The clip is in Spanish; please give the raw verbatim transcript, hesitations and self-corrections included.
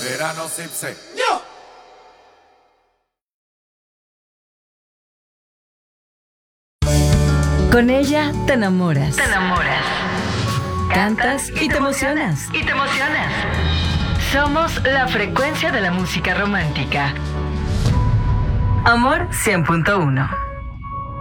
Verano Sipse. Con ella te enamoras. Te enamoras. Cantas y te emocionas. Y te emocionas. Somos la frecuencia de la música romántica. Amor cien punto uno.